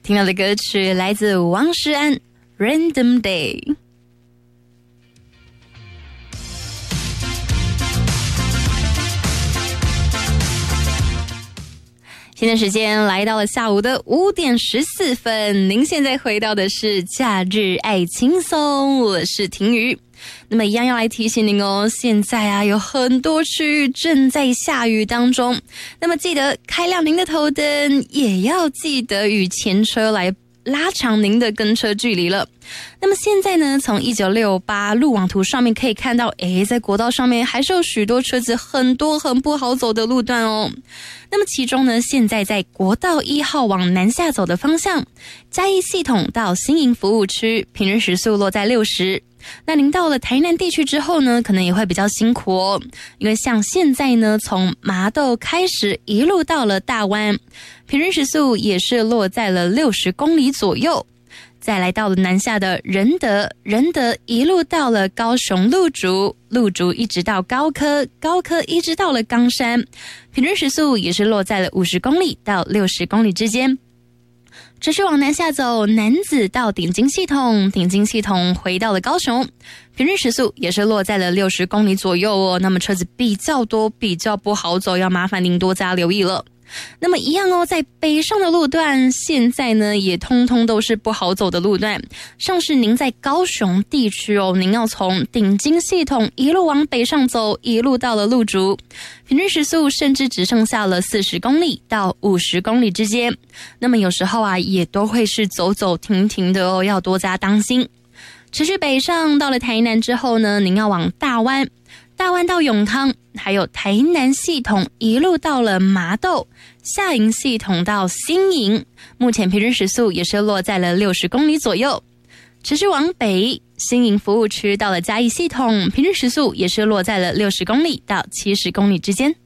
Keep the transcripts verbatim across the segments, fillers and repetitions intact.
听到的歌曲来自王诗安 Random Day。现在时间来到了下午的五点十四分，您现在回到的是假日爱轻松，我是婷瑜。那么一样要来提醒您哦，现在啊有很多区域正在下雨当中，那么记得开亮您的头灯，也要记得与前车来拉长您的跟车距离了。那么现在呢，从一九六八路网图上面可以看到，诶，在国道上面还是有许多车子，很多很不好走的路段哦。那么其中呢，现在在国道一号往南下走的方向，嘉义系统到新营服务区，平均时速落在六十。那您到了台南地区之后呢，可能也会比较辛苦哦，因为像现在呢，从麻豆开始一路到了大湾，平均时速也是落在了六十公里左右。再来到了南下的仁德，仁德一路到了高雄鹿竹，鹿竹一直到高科，高科一直到了冈山，平均时速也是落在了五十公里到六十公里之间。持续往南下走，楠梓到顶金系统，顶金系统回到了高雄，平均时速也是落在了六十公里左右哦。那么车子比较多，比较不好走，要麻烦您多加留意了。那么一样哦，在北上的路段，现在呢也通通都是不好走的路段。像是您在高雄地区哦，您要从顶金系统一路往北上走，一路到了鹿竹，平均时速甚至只剩下了四十公里到五十公里之间。那么有时候啊，也都会是走走停停的哦，要多加当心。持续北上到了台南之后呢，您要往大湾。大湾到永康，还有台南系统一路到了麻豆，下营系统到新营，目前平均时速也是落在了六十公里左右。持续往北，新营服务区到了嘉义系统，平均时速也是落在了六十公里到七十公里之间。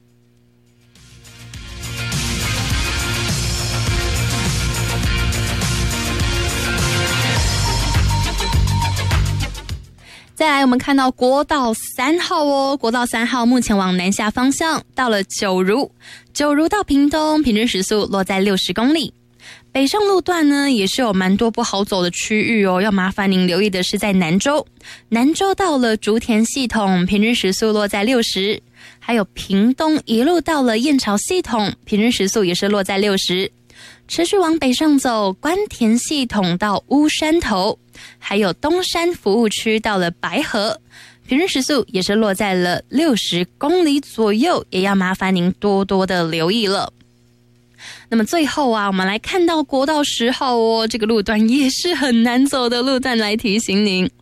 再来我们看到国道三号哦，国道三号目前往南下方向到了九如，九如到屏东，平均时速落在六十公里。北上路段呢也是有蛮多不好走的区域哦，要麻烦您留意的是在南州，南州到了竹田系统，平均时速落在六十，还有屏东一路到了燕巢系统，平均时速也是落在六十。持续往北上走，关田系统到乌山头，还有东山服务区到了白河，平均时速也是落在了六十公里左右，也要麻烦您多多的留意了。那么最后啊，我们来看到国道十号哦，这个路段也是很难走的路段，来提醒您。